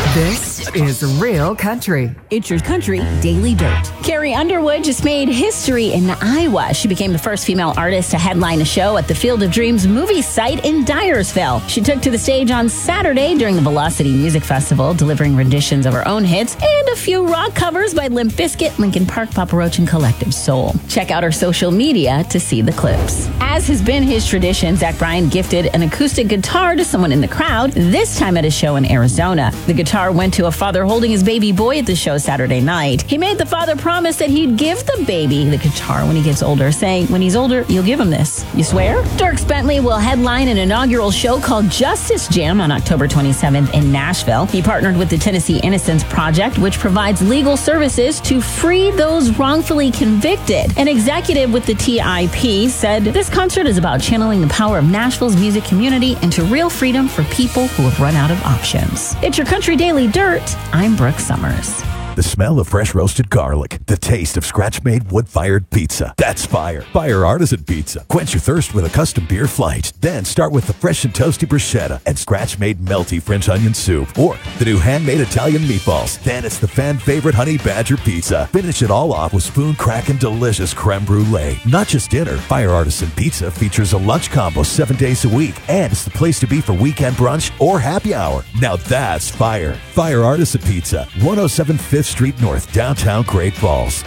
This is Real Country. It's Your Country Daily Dirt. Carrie Underwood just made history in Iowa. She became the first female artist to headline a show at the Field of Dreams movie site in Dyersville. She took to the stage on Saturday during the Velocity Music Festival, delivering renditions of her own hits and a few rock covers by Limp Bizkit, Linkin Park, Papa Roach, and Collective Soul. Check out her social media to see the clips. As has been his tradition, Zach Bryan gifted an acoustic guitar to someone in the crowd, this time at a show in Arizona. The guitar went to a father holding his baby boy at the show Saturday night. He made the father promise that he'd give the baby the guitar when he gets older, saying, when he's older, you'll give him this. You swear? Dierks Bentley will headline an inaugural show called Justice Jam on October 27th in Nashville. He partnered with the Tennessee Innocence Project, which provides legal services to free those wrongfully convicted. An executive with the TIP said, this concert is about channeling the power of Nashville's music community into real freedom for people who have run out of options. It's Your Country Daily Dirt. I'm Brooke Summers. The smell of fresh roasted garlic. The taste of scratch-made wood-fired pizza. That's Fire. Fire Artisan Pizza. Quench your thirst with a custom beer flight. Then start with the fresh and toasty bruschetta and scratch-made melty French onion soup. Or the new handmade Italian meatballs. Then it's the fan-favorite Honey Badger Pizza. Finish it all off with spoon-cracking delicious creme brulee. Not just dinner. Fire Artisan Pizza features a lunch combo 7 days a week. And it's the place to be for weekend brunch or happy hour. Now that's Fire. Fire Artisan Pizza. 107 5th Street North, downtown Great Falls.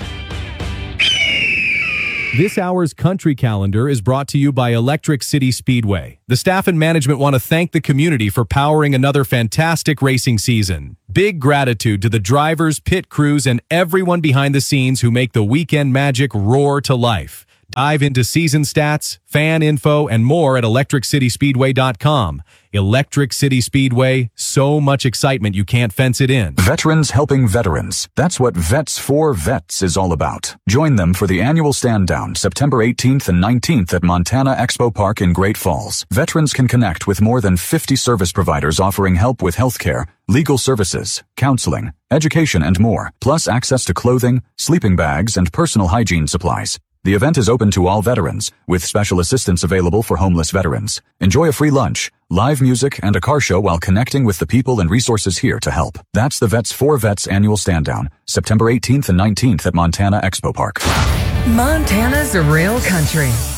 This hour's country calendar is brought to you by Electric City Speedway. The staff and management want to thank the community for powering another fantastic racing season. Big gratitude to the drivers, pit crews, and everyone behind the scenes who make the weekend magic roar to life. Dive into season stats, fan info, and more at electriccityspeedway.com. Electric City Speedway, so much excitement you can't fence it in. Veterans helping veterans. That's what Vets for Vets is all about. Join them for the annual stand down September 18th and 19th at Montana Expo Park in Great Falls. Veterans can connect with more than 50 service providers offering help with healthcare, legal services, counseling, education, and more, plus access to clothing, sleeping bags, and personal hygiene supplies. The event is open to all veterans, with special assistance available for homeless veterans. Enjoy a free lunch, live music, and a car show while connecting with the people and resources here to help. That's the Vets for Vets annual stand down, September 18th and 19th at Montana Expo Park. Montana's Real Country.